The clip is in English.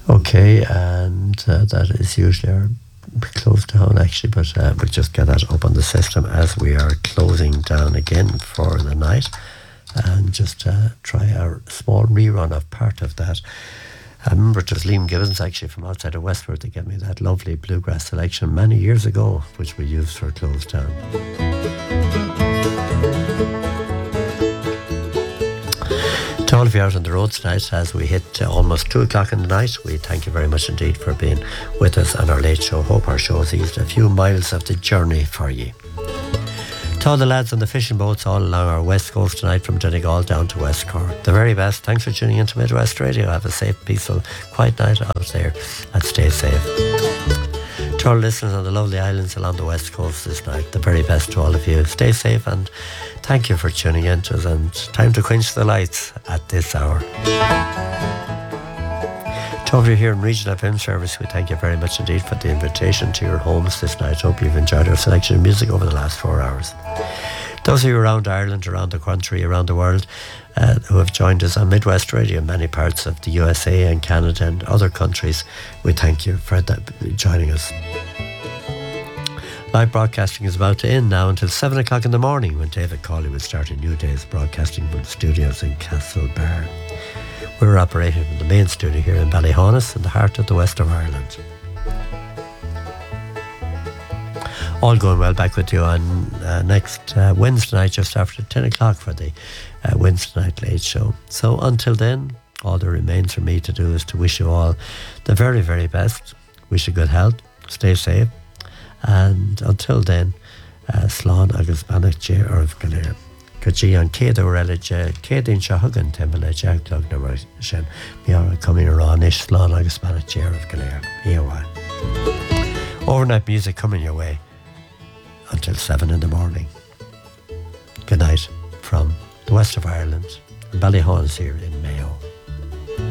Okay, and that is usually our close down actually, but we'll just get that up on the system as we are closing down again for the night, and just try our small rerun of part of that. I remember it was Liam Gibbons actually from outside of Westford that gave me that lovely bluegrass selection many years ago, which we used for close down. To all of you out on the road tonight, as we hit almost 2 o'clock in the night, we thank you very much indeed for being with us on our late show. Hope our show has eased a few miles of the journey for you. To all the lads on the fishing boats all along our west coast tonight, from Donegal down to West Cork, the very best. Thanks for tuning into Midwest Radio. Have a safe, peaceful, quiet night out there, and stay safe. To our listeners on the lovely islands along the west coast this night, the very best to all of you. Stay safe, and thank you for tuning in to us, and time to quench the lights at this hour. To all of you here in Regional FM Service, we thank you very much indeed for the invitation to your homes this night. Hope you've enjoyed our selection of music over the last 4 hours. Those of you around Ireland, around the country, around the world, who have joined us on Midwest Radio in many parts of the USA and Canada and other countries, we thank you for joining us. Live broadcasting is about to end now until 7 o'clock in the morning, when David Cawley will start a new day's broadcasting from the studios in Castlebar. We're operating from the main studio here in Ballyhonus, in the heart of the west of Ireland. All going well, back with you on next Wednesday night, just after 10 o'clock for the Wednesday night late show. So until then, all that remains for me to do is to wish you all the very, very best. Wish you good health, stay safe, and until then, Slán agus Banach J. Irv Galir. Gaji an Céad Uile Céadín se Hugan Timble Jaglog na mar sin Miara coming around ish Slán agus Banach J. Irv Galir. Here. Overnight music coming your way until 7 in the morning. Good night from the west of Ireland and Ballyhonus here in Mayo.